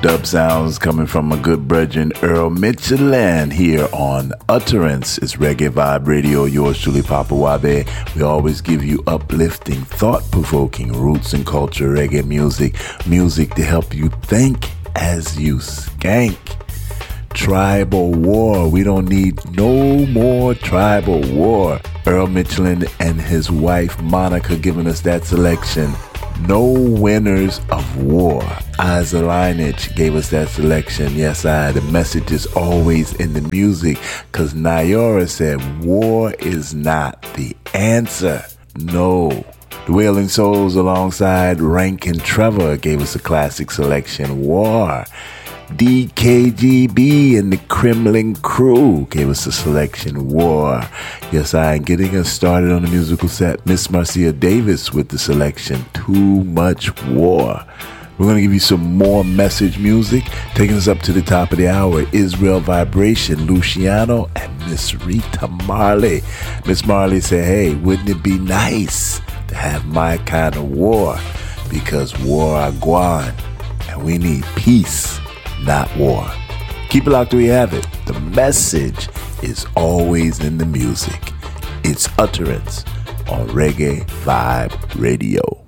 Dub sounds coming from my good brethren Earl Mitchell here on Utterance. It's Reggae Vibe Radio, yours truly, Papa Wabe. We always give you uplifting, thought-provoking roots and culture reggae music to help you think as you skank. Tribal war. We don't need no more tribal war. Earl Mitchell and his wife Monica giving us that selection. No winners of war. Isa Lineage gave us that selection. Yes, the message is always in the music, because Nyora said war is not the answer. No. The Wailing Souls alongside Rankin Trevor gave us a classic selection, War. DKGB and the Kremlin Crew gave us a selection, War. Yes, getting us started on the musical set, Miss Marcia Davis with the selection, Too Much War. We're going to give you some more message music. Taking us up to the top of the hour, Israel Vibration, Luciano, and Miss Rita Marley. Miss Marley said, hey, wouldn't it be nice to have my kind of war? Because war are gone, and we need peace, not war. Keep it locked where you have it. The message is always in the music. It's Utterance on Reggae Vibe Radio.